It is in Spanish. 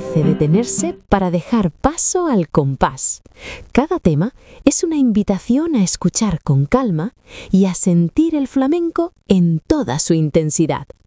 merece detenerse para dejar paso al compás. Cada tema es una invitación a escuchar con calma y a sentir el flamenco en toda su intensidad.